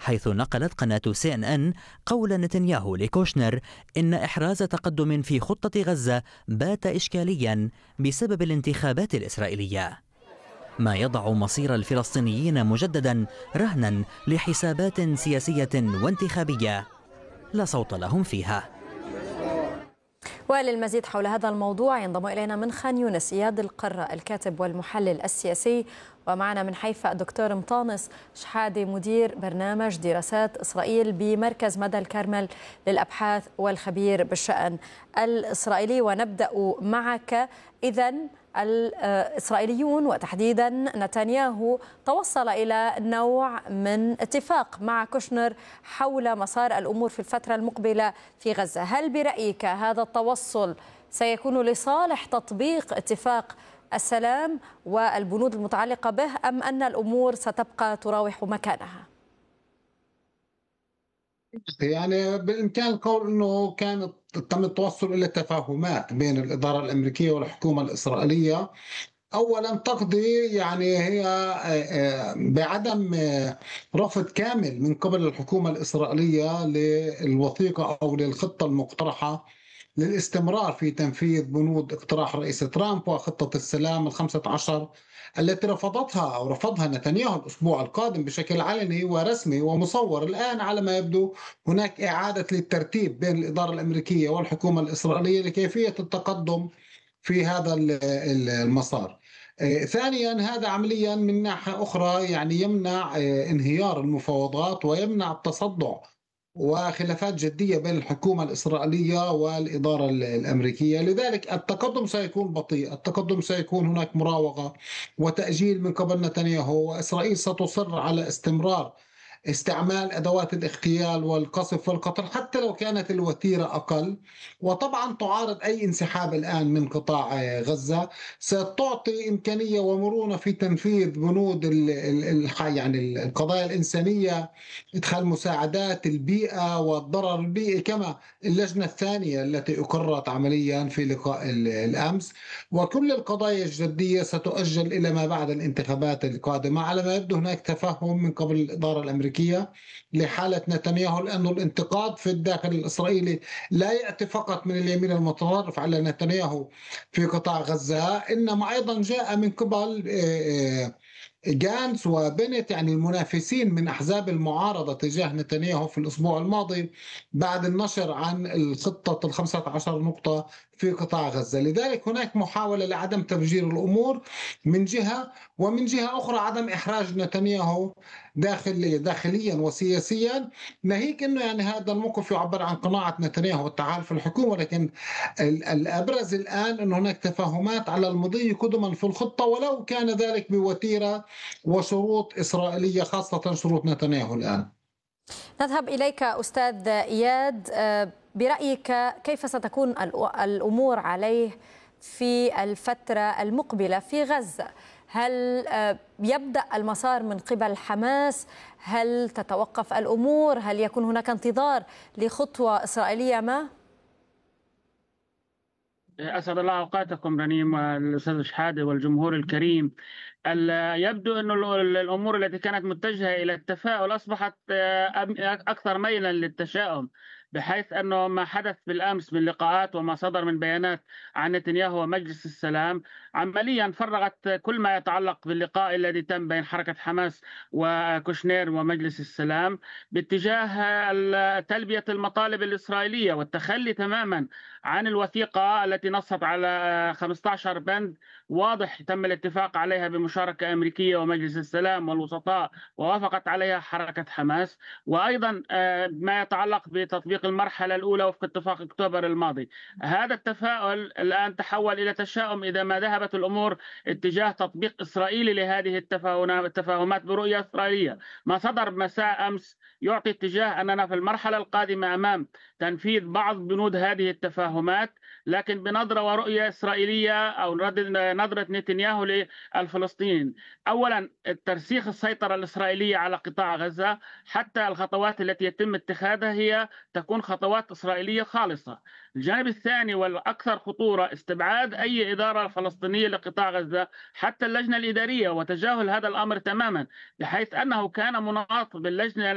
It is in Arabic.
حيث نقلت قناة CNN قول نتنياهو لكوشنر إن إحراز تقدم في خطة غزة بات إشكاليا بسبب الانتخابات الإسرائيلية، ما يضع مصير الفلسطينيين مجددا رهنا لحسابات سياسية وانتخابية لا صوت لهم فيها. وللمزيد حول هذا الموضوع ينضم إلينا من خان يونس إياد القرة الكاتب والمحلل السياسي، ومعنا من حيفا الدكتور مطانس شحادة مدير برنامج دراسات إسرائيل بمركز مدى الكرمل للأبحاث والخبير بالشأن الإسرائيلي. ونبدأ معك. إذن الإسرائيليون وتحديدا نتنياهو توصل إلى نوع من اتفاق مع كوشنر حول مسار الأمور في الفترة المقبلة في غزة. هل برأيك هذا التوصل سيكون لصالح تطبيق اتفاق السلام والبنود المتعلقة به، أم أن الأمور ستبقى تراوح مكانها؟ يعني بالإمكان القول أنه تم التوصل إلى تفاهمات بين الإدارة الأمريكية والحكومة الإسرائيلية. أولا تقضي يعني هي بعدم رفض كامل من قبل الحكومة الإسرائيلية للوثيقة أو للخطة المقترحة للاستمرار في تنفيذ بنود اقتراح الرئيس ترامب وخطة السلام ال15 التي رفضتها أو رفضها نتنياهو الأسبوع القادم بشكل علني ورسمي ومصور. الآن على ما يبدو هناك إعادة للترتيب بين الإدارة الأمريكية والحكومة الإسرائيلية لكيفية التقدم في هذا المسار. ثانيا هذا عمليا من ناحية أخرى يعني يمنع انهيار المفاوضات ويمنع التصدع وخلافات جدية بين الحكومة الإسرائيلية والإدارة الأمريكية. لذلك التقدم سيكون بطيء، التقدم سيكون هناك مراوغة وتأجيل من قبل نتنياهو، وإسرائيل ستصر على استمرار استعمال أدوات الاغتيال والقصف والقتل حتى لو كانت الوتيرة أقل. وطبعا تعارض أي انسحاب الآن من قطاع غزة، ستعطي إمكانية ومرونة في تنفيذ بنود يعني القضايا الإنسانية، إدخال مساعدات البيئة والضرر البيئي، كما اللجنة الثانية التي أقرت عمليا في لقاء الأمس. وكل القضايا الجدية ستؤجل إلى ما بعد الانتخابات القادمة. على ما يبدو هناك تفهم من قبل الإدارة الأمريكية لحالة نتنياهو، لأن الانتقاد في الداخل الإسرائيلي لا يأتي فقط من اليمين المتطرف على نتنياهو في قطاع غزة، إنما أيضا جاء من قبل جانس وبنت، يعني المنافسين من أحزاب المعارضة تجاه نتنياهو في الأسبوع الماضي بعد النشر عن الخطة 15 نقطة في قطاع غزة. لذلك هناك محاولة لعدم تفجير الأمور من جهة، ومن جهة أخرى عدم إحراج نتنياهو داخليا وسياسيا، ناهيك أنه يعني هذا الموقف يعبر عن قناعة نتنياهو والتحالف الحكومة. لكن الأبرز الآن أن هناك تفاهمات على المضي قدما في الخطة، ولو كان ذلك بوتيرة وشروط إسرائيلية، خاصة شروط نتنياهو. الآن نذهب إليك أستاذ إياد. برأيك كيف ستكون الأمور عليه في الفترة المقبلة في غزة؟ هل يبدأ المسار من قبل حماس؟ هل تتوقف الأمور؟ هل يكون هناك انتظار لخطوة إسرائيلية ما؟ أسعد الله أوقاتكم رنيم والأستاذ شحادة والجمهور الكريم. يبدو أن الأمور التي كانت متجهة إلى التفاؤل أصبحت أكثر ميلا للتشاؤم، بحيث أنه ما حدث بالأمس من لقاءات وما صدر من بيانات عن نتنياهو ومجلس السلام عمليا فرغت كل ما يتعلق باللقاء الذي تم بين حركة حماس وكوشنير ومجلس السلام باتجاه تلبية المطالب الإسرائيلية والتخلي تماما عن الوثيقة التي نصت على 15 بند واضح تم الاتفاق عليها بمشاركة أمريكية ومجلس السلام والوسطاء، ووافقت عليها حركة حماس. وأيضا ما يتعلق بتطبيق المرحلة الأولى وفق اتفاق أكتوبر الماضي. هذا التفاؤل الآن تحول إلى تشاؤم إذا ما ذهبت الأمور اتجاه تطبيق إسرائيلي لهذه التفاهمات برؤية إسرائيلية. ما صدر مساء أمس يعطي اتجاه أننا في المرحلة القادمة أمام تنفيذ بعض بنود هذه التفاهمات، لكن بنظرة ورؤية إسرائيلية أو نظرة نتنياهو للفلسطينيين. أولا ترسيخ السيطرة الإسرائيلية على قطاع غزة، حتى الخطوات التي يتم اتخاذها هي تكون خطوات إسرائيلية خالصة. الجانب الثاني والأكثر خطورة استبعاد أي إدارة فلسطينية لقطاع غزة حتى اللجنة الإدارية، وتجاهل هذا الأمر تماما، بحيث أنه كان مناط باللجنة